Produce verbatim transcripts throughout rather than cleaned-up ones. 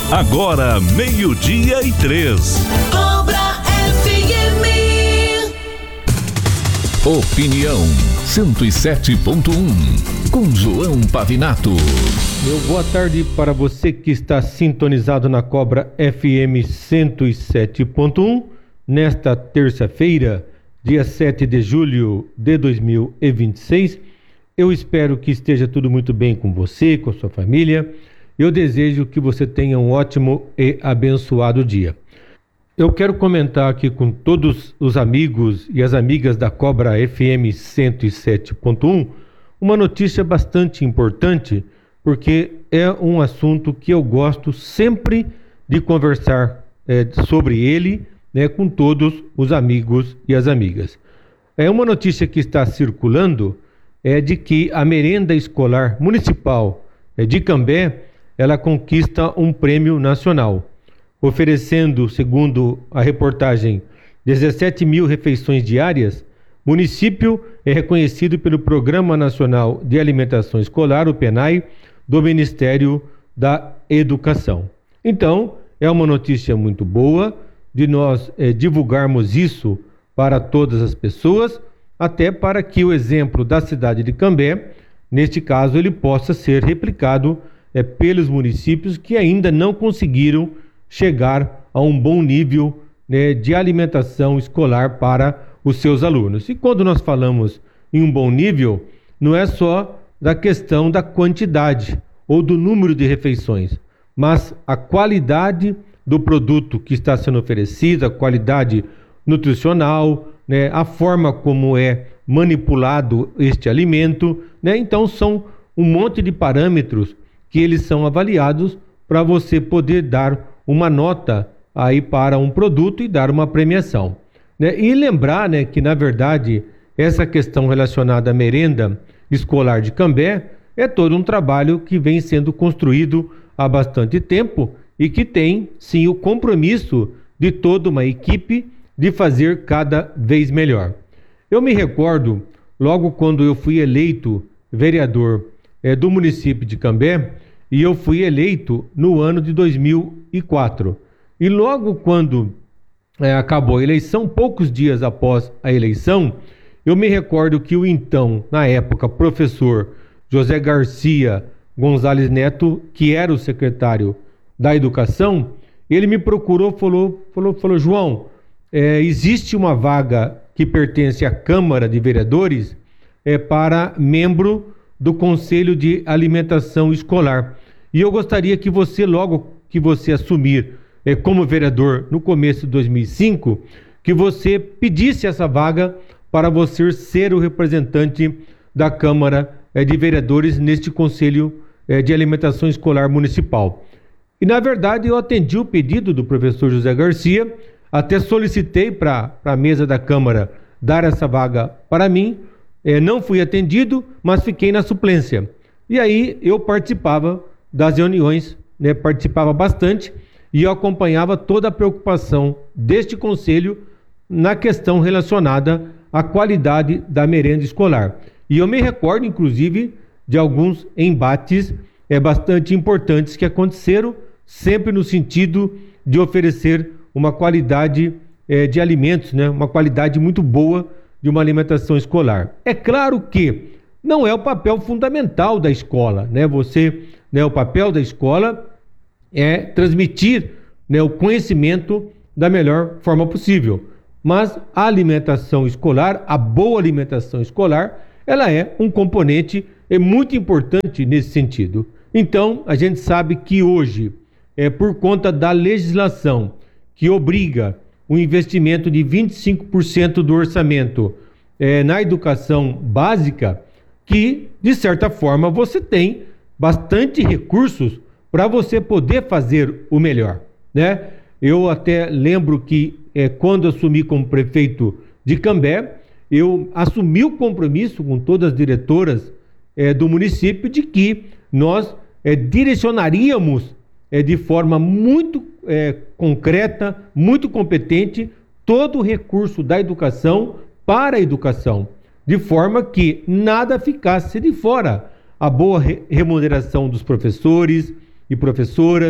Agora, meio-dia e três. Cobra F M. Opinião cento e sete ponto um, com João Pavinato. Meu boa tarde para você que está sintonizado na Cobra F M cento e sete ponto um, nesta terça-feira, dia sete de julho de dois mil e vinte e seis. Eu espero que esteja tudo muito bem com você, com a sua família. Eu desejo que você tenha um ótimo e abençoado dia. Eu quero comentar aqui com todos os amigos e as amigas da Cobra F M cento e sete ponto um uma notícia bastante importante, porque é um assunto que eu gosto sempre de conversar é, sobre ele, né, com todos os amigos e as amigas. É uma notícia que está circulando, é de que a merenda escolar municipal é, de Cambé, ela conquista um prêmio nacional, oferecendo, segundo a reportagem, dezessete mil refeições diárias. O município é reconhecido pelo Programa Nacional de Alimentação Escolar, o PENAE, do Ministério da Educação. Então, é uma notícia muito boa de nós eh, divulgarmos isso para todas as pessoas, até para que o exemplo da cidade de Cambé, neste caso, ele possa ser replicado é, pelos municípios que ainda não conseguiram chegar a um bom nível, né, de alimentação escolar para os seus alunos. E quando nós falamos em um bom nível, não é só da questão da quantidade ou do número de refeições, mas a qualidade do produto que está sendo oferecido, a qualidade nutricional, né, a forma como é manipulado este alimento, né? Então são um monte de parâmetros que eles são avaliados para você poder dar uma nota aí para um produto e dar uma premiação, né? E lembrar, né, que na verdade essa questão relacionada à merenda escolar de Cambé é todo um trabalho que vem sendo construído há bastante tempo e que tem sim o compromisso de toda uma equipe de fazer cada vez melhor. Eu me recordo, logo quando eu fui eleito vereador é, do município de Cambé, e eu fui eleito no ano de dois mil e quatro. E logo quando é, acabou a eleição, poucos dias após a eleição, eu me recordo que o então, na época, professor José Garcia Gonzalez Neto, que era o secretário da Educação, ele me procurou e falou, falou, falou, João, é, existe uma vaga que pertence à Câmara de Vereadores é, para membro do Conselho de Alimentação Escolar. E eu gostaria que você, logo que você assumir é, como vereador no começo de dois mil e cinco, que você pedisse essa vaga para você ser o representante da Câmara é, de Vereadores neste Conselho é, de Alimentação Escolar Municipal. E, na verdade, eu atendi o pedido do professor José Garcia, até solicitei para a mesa da Câmara dar essa vaga para mim, é, não fui atendido, mas fiquei na suplência. E aí eu participava das reuniões, né, participava bastante e eu acompanhava toda a preocupação deste conselho na questão relacionada à qualidade da merenda escolar. E eu me recordo, inclusive, de alguns embates é, bastante importantes que aconteceram, sempre no sentido de oferecer uma qualidade é, de alimentos, né, uma qualidade muito boa de uma alimentação escolar. É claro que não é o papel fundamental da escola, né? Você, né, o papel da escola é transmitir, né, o conhecimento da melhor forma possível. Mas a alimentação escolar, a boa alimentação escolar, ela é um componente é muito importante nesse sentido. Então, a gente sabe que hoje, é por conta da legislação que obriga o investimento de vinte e cinco por cento do orçamento é, na educação básica, que, de certa forma, você tem bastante recursos para você poder fazer o melhor, né? Eu até lembro que, é, quando assumi como prefeito de Cambé, eu assumi o compromisso com todas as diretoras é, do município de que nós é, direcionaríamos é, de forma muito é, concreta, muito competente, todo o recurso da educação para a educação, de forma que nada ficasse de fora. A boa re- remuneração dos professores e professoras,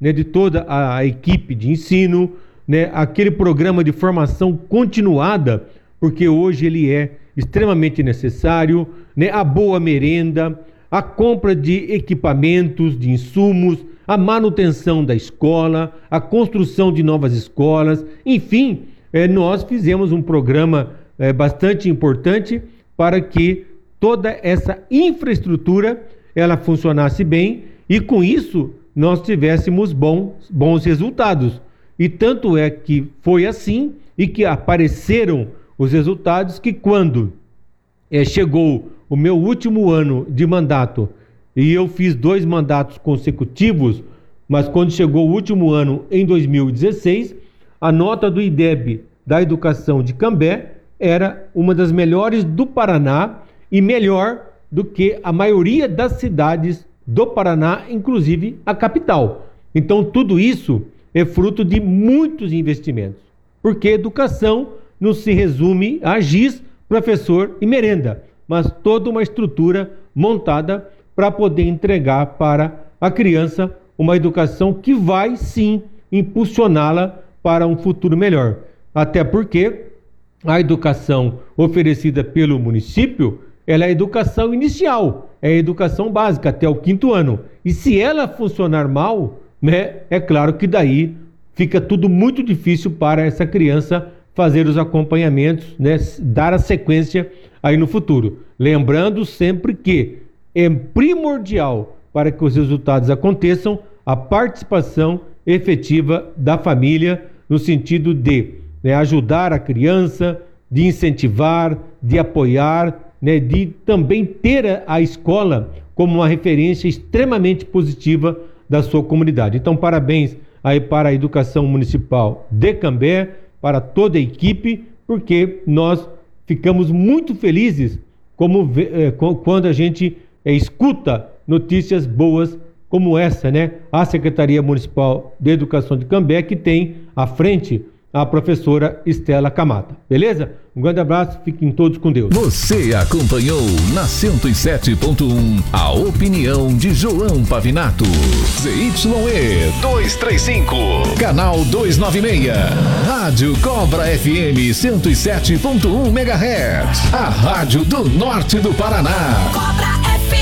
né, de toda a, a equipe de ensino, né, aquele programa de formação continuada, porque hoje ele é extremamente necessário, né, a boa merenda, a compra de equipamentos, de insumos, a manutenção da escola, a construção de novas escolas, enfim, eh, nós fizemos um programa eh, bastante importante para que toda essa infraestrutura ela funcionasse bem e com isso nós tivéssemos bons, bons resultados. E tanto é que foi assim e que apareceram os resultados que quando eh, chegou o meu último ano de mandato, e eu fiz dois mandatos consecutivos, mas quando chegou o último ano, em dois mil e dezesseis, a nota do IDEB da educação de Cambé era uma das melhores do Paraná e melhor do que a maioria das cidades do Paraná, inclusive a capital. Então tudo isso é fruto de muitos investimentos, porque educação não se resume a giz, professor e merenda, mas toda uma estrutura montada para poder entregar para a criança uma educação que vai sim impulsioná-la para um futuro melhor. Até porque a educação oferecida pelo município, ela é a educação inicial, é a educação básica até o quinto ano. E se ela funcionar mal, né, é claro que daí fica tudo muito difícil para essa criança fazer os acompanhamentos, né, dar a sequência aí no futuro. Lembrando sempre que é primordial para que os resultados aconteçam a participação efetiva da família no sentido de, né, ajudar a criança, de incentivar, de apoiar, né, de também ter a, a escola como uma referência extremamente positiva da sua comunidade. Então, parabéns aí para a educação municipal de Cambé, para toda a equipe, porque nós ficamos muito felizes como, eh, quando a gente eh, escuta notícias boas como essa, né? A Secretaria Municipal de Educação de Cambé, que tem à frente a professora Estela Camata. Beleza? Um grande abraço, fiquem todos com Deus. Você acompanhou na cento e sete ponto um a opinião de João Pavinato. Z Y E duzentos e trinta e cinco, canal duzentos e noventa e seis. Rádio Cobra F M cento e sete ponto um megahertz. A rádio do norte do Paraná. Cobra F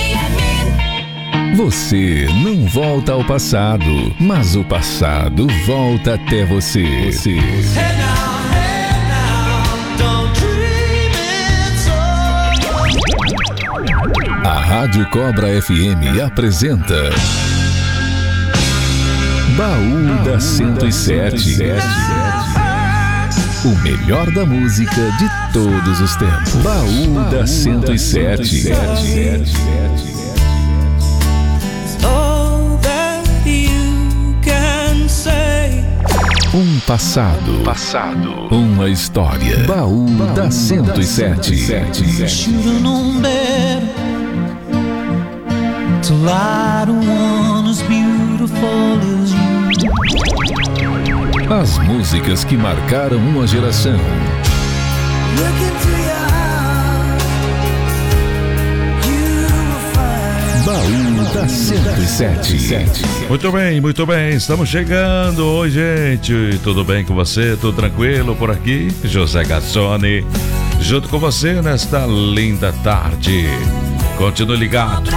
M. Você não volta ao passado, mas o passado volta até você. você. A Rádio Cobra F M apresenta Baú da cento e sete. O melhor da música de todos os tempos. Baú da cento e sete. Um passado, passado, uma história. Baú, Baú da cento e sete. Should've known better to lie to one as beautiful as you. As músicas que marcaram uma geração. Look into your eyes, you will find. Baú da cento e sete. Muito bem, muito bem, estamos chegando. Oi, gente, tudo bem com você? Tudo tranquilo por aqui? José Gazzoni, junto com você nesta linda tarde. Continue ligado.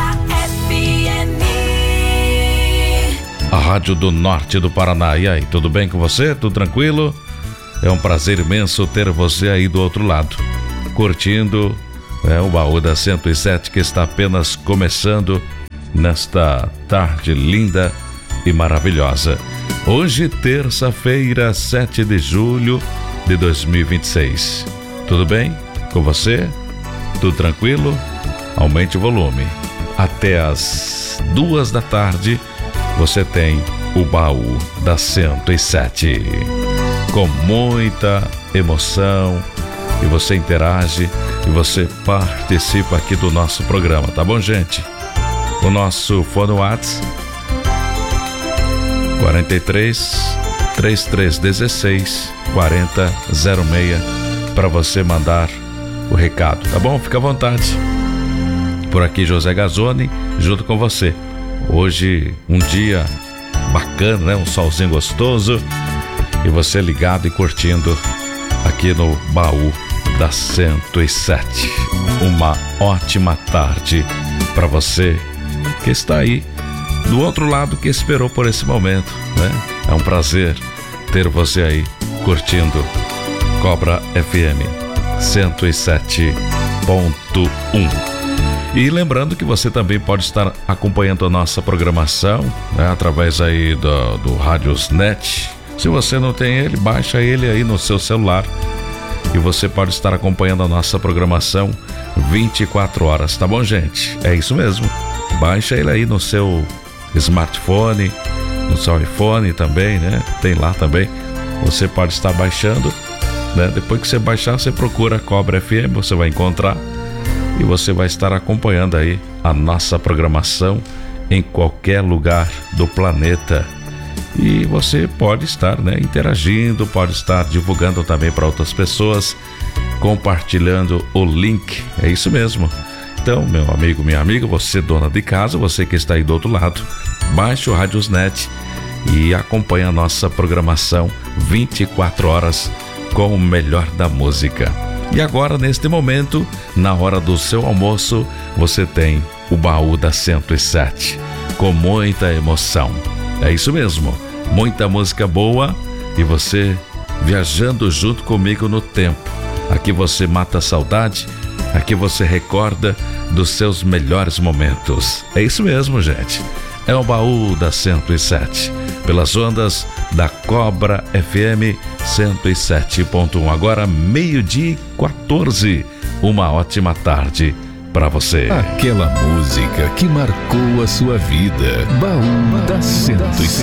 A Rádio do Norte do Paraná. E aí, tudo bem com você? Tudo tranquilo? É um prazer imenso ter você aí do outro lado, curtindo, né, o Baú da cento e sete, que está apenas começando nesta tarde linda e maravilhosa. Hoje, terça-feira, sete de julho de dois mil e vinte e seis. Tudo bem com você? Tudo tranquilo? Aumente o volume. Até as duas da tarde você tem o Baú da cento e sete. Com muita emoção, e você interage e você participa aqui do nosso programa, tá bom, gente? O nosso fone WhatsApp quarenta e três, trinta e três dezesseis, quarenta zero seis para você mandar o recado, tá bom? Fica à vontade. Por aqui José Gazzoni, junto com você. Hoje, um dia bacana, né? Um solzinho gostoso. E você ligado e curtindo aqui no Baú da cento e sete. Uma ótima tarde para você que está aí do outro lado, que esperou por esse momento, né? É um prazer ter você aí curtindo Cobra F M cento e sete ponto um. E lembrando que você também pode estar acompanhando a nossa programação, né, através aí do, do Radiosnet. Se você não tem ele, baixa ele aí no seu celular e você pode estar acompanhando a nossa programação vinte e quatro horas, tá bom, gente? É isso mesmo. Baixa ele aí no seu smartphone, no seu iPhone também, né? Tem lá também. Você pode estar baixando, né? Depois que você baixar, você procura Cobra F M, você vai encontrar e você vai estar acompanhando aí a nossa programação em qualquer lugar do planeta. E você pode estar, né, interagindo, pode estar divulgando também para outras pessoas, compartilhando o link. É isso mesmo. Então, meu amigo, minha amiga, você dona de casa, você que está aí do outro lado, baixe o Radiosnet e acompanhe a nossa programação vinte e quatro horas com o melhor da música. E agora, neste momento, na hora do seu almoço, você tem o Baú da cento e sete, com muita emoção. É isso mesmo, muita música boa e você viajando junto comigo no tempo. Aqui você mata a saudade, aqui você recorda dos seus melhores momentos. É isso mesmo, gente. É o Baú da cento e sete, pelas ondas da Cobra F M cento e sete ponto um. Agora meio-dia e quatorze. Uma ótima tarde para você. Aquela música que marcou a sua vida. Baú da cento e sete.